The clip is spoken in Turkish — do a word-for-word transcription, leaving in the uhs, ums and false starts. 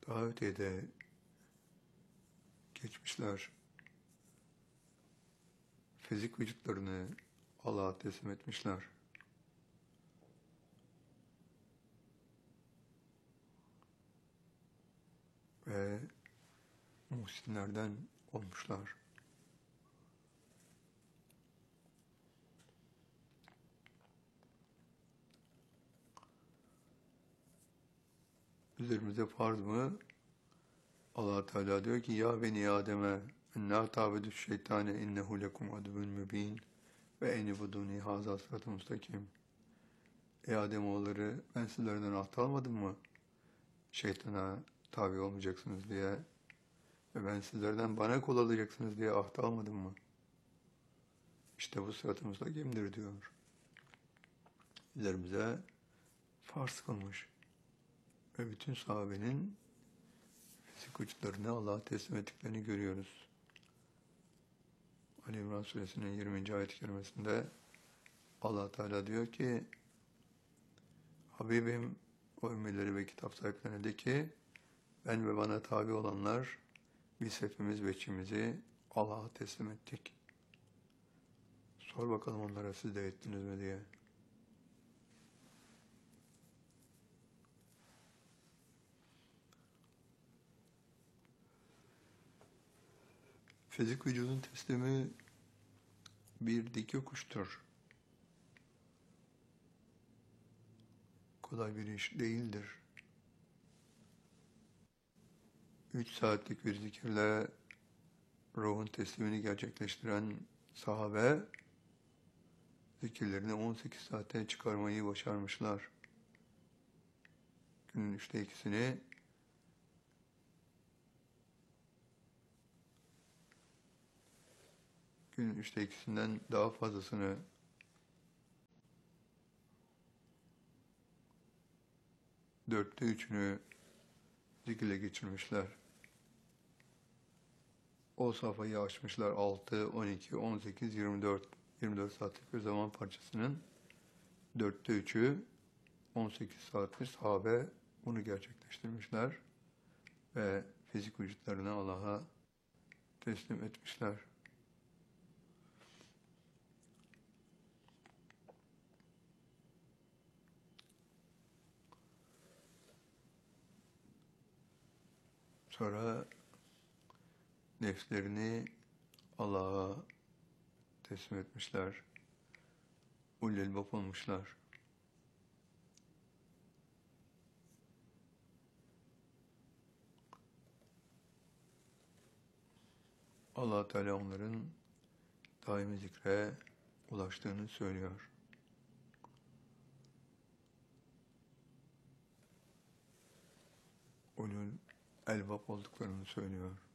daha ötede geçmişler fizik vücutlarını Allah'a teslim etmişler. Ve muhsinlerden olmuşlar. Üzerimize farz mı? Allah Teala diyor ki ya beni Adem'e enna ta'budu şeytane innehu lekum aduvun mübin ve enibuduni haza sıratı müstakim. Ey Ademoğulları, ben sizlerden ahd almadım mı? Şeytana tabi olmayacaksınız diye ve ben sizlerden bana kul alacaksınız diye ahd almadım mı? İşte bu sıratı müstakimdir diyor. Üzerimize farz kılmış ve bütün sahabenin fizik uçlarını Allah'a teslim ettiklerini görüyoruz. Ali İmran Suresinin yirminci ayet-i kerimesinde Allah Teala diyor ki Habibim o ümmileri ve kitap sahiplerine de ki ben ve bana tabi olanlar biz hepimiz veçimizi Allah'a teslim ettik. Sor bakalım onlara siz de ettiniz mi diye. Fizik vücudun teslimi bir dik yokuştur. Kolay bir iş değildir. Üç saatlik bir zikirle ruhun teslimini gerçekleştiren sahabe zikirlerini on sekiz saate çıkarmayı başarmışlar. Günün üçte ikisini günün üçte ikisinden daha fazlasını dörtte üçünü zikirle geçirmişler. O safhayı açmışlar altı, on iki, on sekiz, yirmi dört. yirmi dört saatlik bir zaman parçasının dörtte üçü on sekiz saattir sahabe bunu gerçekleştirmişler ve fizik vücutlarını Allah'a teslim etmişler. Sonra nefslerini Allah'a teslim etmişler. Ulul elbab olmuşlar. Allah Teala onların daimi zikre ulaştığını söylüyor. Ulul elbab olduklarını söylüyor.